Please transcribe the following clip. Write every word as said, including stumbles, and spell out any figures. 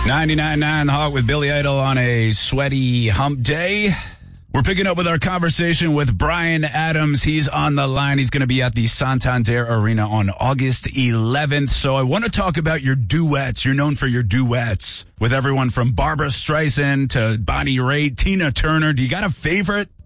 ninety-nine point nine The Hog with Billy Idol on a sweaty hump day. We're picking up with our conversation with Bryan Adams. He's on the line. He's going to be at the Santander Arena on August eleventh. So I want to talk about your duets. You're known for your duets with everyone from Barbra Streisand to Bonnie Raitt, Tina Turner. Do you got a favorite?